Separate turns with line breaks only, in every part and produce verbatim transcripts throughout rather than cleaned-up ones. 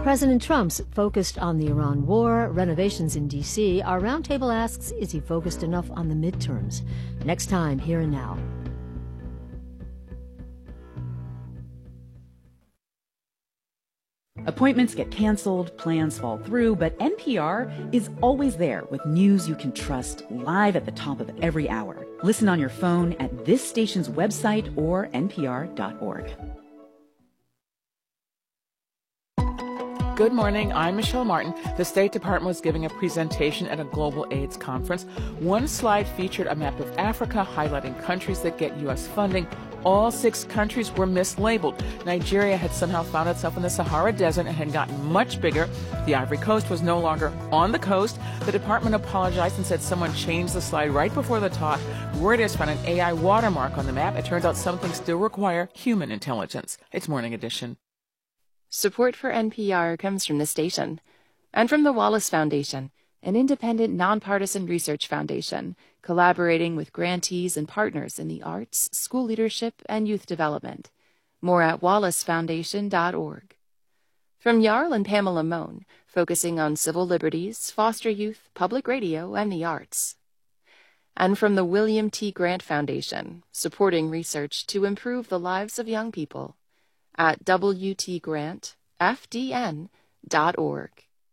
President Trump's focused on the Iran war, renovations in D C. Our roundtable asks, is he focused enough on the midterms? Next time, Here and Now.
Appointments get canceled, plans fall through, but N P R is always there with news you can trust, live at the top of every hour. Listen on your phone at this station's website or N P R dot org.
Good morning. I'm Michelle Martin. The State Department was giving a presentation at a global AIDS conference. One slide featured a map of Africa highlighting countries that get U S funding. All six countries were mislabeled. Nigeria had somehow found itself in the Sahara Desert and had gotten much bigger. The Ivory Coast was no longer on the coast. The department apologized and said someone changed the slide right before the talk. Word is found an A I watermark on the map. It turns out some things still require human intelligence. It's Morning Edition.
Support for N P R comes from the station and from the Wallace Foundation, an independent, nonpartisan research foundation collaborating with grantees and partners in the arts, school leadership, and youth development. More at wallace foundation dot org. From Jarl and Pamela Mohn, focusing on civil liberties, foster youth, public radio, and the arts. And from the William T. Grant Foundation, supporting research to improve the lives of young people, at w t grant f d n dot org.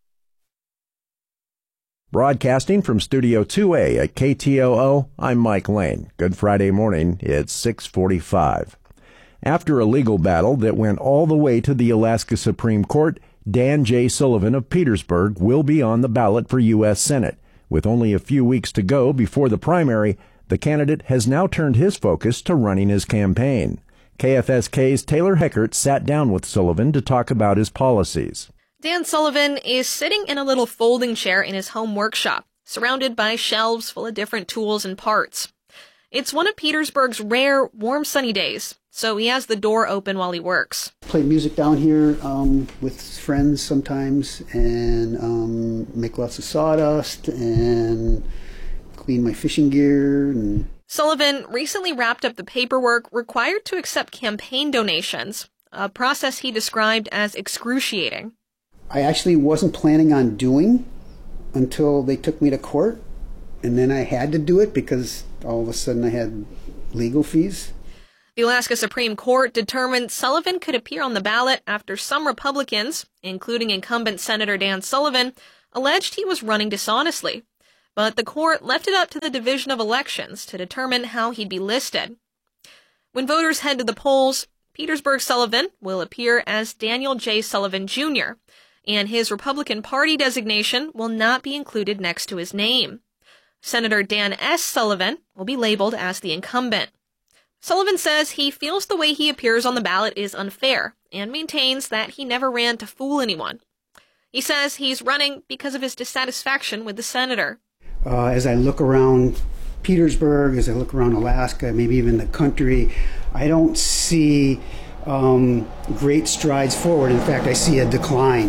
Broadcasting from Studio two A at K T O O, I'm Mike Lane. Good Friday morning, it's six forty-five. After a legal battle that went all the way to the Alaska Supreme Court, Dan J. Sullivan of Petersburg will be on the ballot for U S Senate. With only a few weeks to go before the primary, the candidate has now turned his focus to running his campaign. K F S K's Taylor Heckert sat down with Sullivan to talk about his policies.
Dan Sullivan is sitting in a little folding chair in his home workshop, surrounded by shelves full of different tools and parts. It's one of Petersburg's rare, warm, sunny days, so he has the door open while he works.
Play music down here um, with friends sometimes, and um, make lots of sawdust, and clean my fishing gear, and...
Sullivan recently wrapped up the paperwork required to accept campaign donations, a process he described as excruciating.
I actually wasn't planning on doing until they took me to court, and then I had to do it because all of a sudden I had legal fees.
The Alaska Supreme Court determined Sullivan could appear on the ballot after some Republicans, including incumbent Senator Dan Sullivan, alleged he was running dishonestly. But the court left it up to the Division of Elections to determine how he'd be listed. When voters head to the polls, Petersburg Sullivan will appear as Daniel J. Sullivan Junior, and his Republican Party designation will not be included next to his name. Senator Dan S. Sullivan will be labeled as the incumbent. Sullivan says he feels the way he appears on the ballot is unfair and maintains that he never ran to fool anyone. He says he's running because of his dissatisfaction with the senator.
Uh, as I look around Petersburg, as I look around Alaska, maybe even the country, I don't see um, great strides forward. In fact, I see a decline.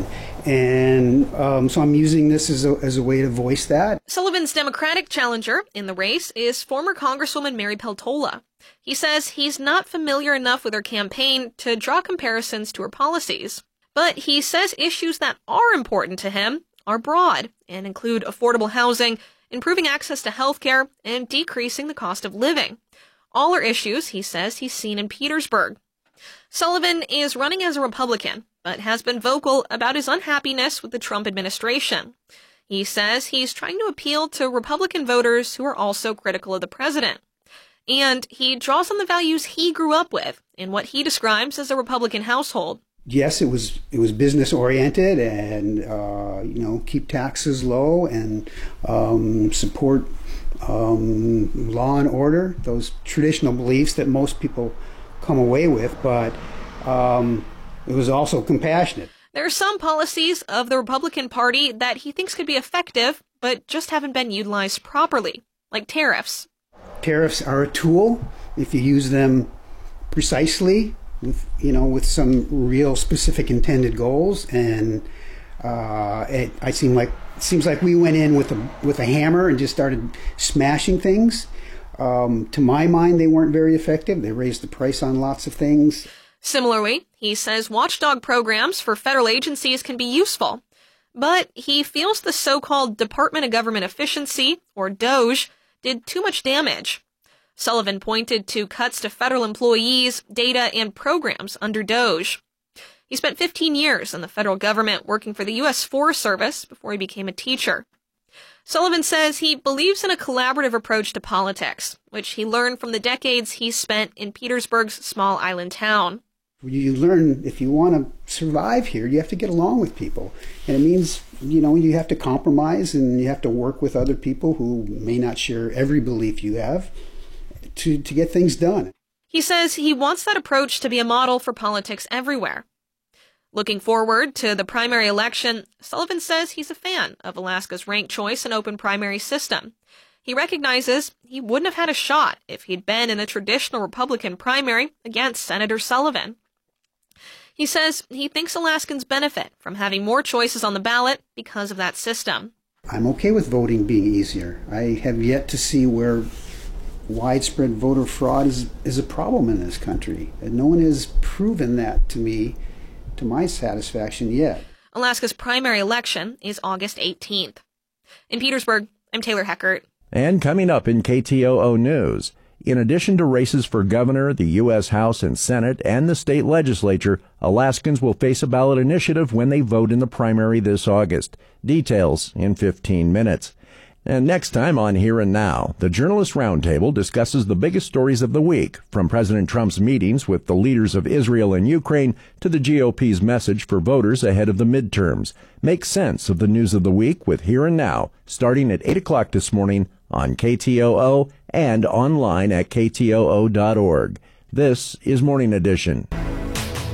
And um, so I'm using this as a, as a way to voice that.
Sullivan's Democratic challenger in the race is former Congresswoman Mary Peltola. He says he's not familiar enough with her campaign to draw comparisons to her policies. But he says issues that are important to him are broad and include affordable housing, improving access to health care, and decreasing the cost of living. All are issues, he says, he's seen in Petersburg. Sullivan is running as a Republican, but has been vocal about his unhappiness with the Trump administration. He says he's trying to appeal to Republican voters who are also critical of the president. And he draws on the values he grew up with in what he describes as a Republican household.
Yes, it was it was business oriented, and uh, you know, keep taxes low and um, support um, law and order. Those traditional beliefs that most people come away with, but um, it was also compassionate.
There are some policies of the Republican Party that he thinks could be effective, but just haven't been utilized properly, like tariffs.
Tariffs are a tool if you use them precisely, with you know, with some real specific intended goals, and uh, it, I seem like it seems like we went in with a with a hammer and just started smashing things. Um, to my mind, they weren't very effective. They raised the price on lots of things.
Similarly, he says watchdog programs for federal agencies can be useful, but he feels the so-called Department of Government Efficiency, or DOGE, did too much damage. Sullivan pointed to cuts to federal employees, data, and programs under DOGE. He spent fifteen years in the federal government working for the U S Forest Service before he became a teacher. Sullivan says he believes in a collaborative approach to politics, which he learned from the decades he spent in Petersburg's small island town.
You learn if you want to survive here, you have to get along with people. And it means, you know, you have to compromise and you have to work with other people who may not share every belief you have to, to get things done.
He says he wants that approach to be a model for politics everywhere. Looking forward to the primary election, Sullivan says he's a fan of Alaska's ranked choice and open primary system. He recognizes he wouldn't have had a shot if he'd been in a traditional Republican primary against Senator Sullivan. He says he thinks Alaskans benefit from having more choices on the ballot because of that system.
I'm okay with voting being easier. I have yet to see where widespread voter fraud is, is a problem in this country. And no one has proven that to me, to my satisfaction, yet.
Alaska's primary election is August eighteenth. In Petersburg, I'm Taylor Heckert.
And coming up in K T O O News, in addition to races for governor, the U S House and Senate, and the state legislature, Alaskans will face a ballot initiative when they vote in the primary this August. Details in fifteen minutes. And next time on Here and Now, the Journalist Roundtable discusses the biggest stories of the week, from President Trump's meetings with the leaders of Israel and Ukraine to the G O P's message for voters ahead of the midterms. Make sense of the news of the week with Here and Now, starting at eight o'clock this morning on K T O O and online at K T O O dot org. This is Morning Edition.